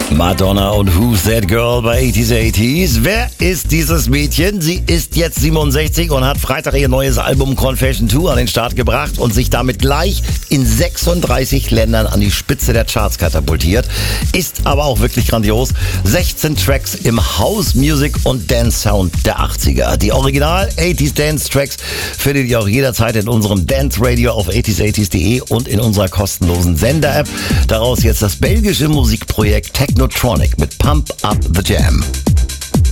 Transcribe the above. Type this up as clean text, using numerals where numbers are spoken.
Madonna und Who's That Girl bei 80s. Wer ist dieses Mädchen? Sie ist jetzt 67 und hat Freitag ihr neues Album Confession 2 an den Start gebracht und sich damit gleich in 36 Ländern an die Spitze der Charts katapultiert. Ist aber auch wirklich grandios. 16 Tracks im House Music und Dance Sound der 80er. Die Original 80s Dance Tracks findet ihr auch jederzeit in unserem Dance Radio auf 80s80s.de und in unserer kostenlosen Sender-App. Daraus jetzt das belgische Musikprojekt Technotronic mit Pump Up the Jam.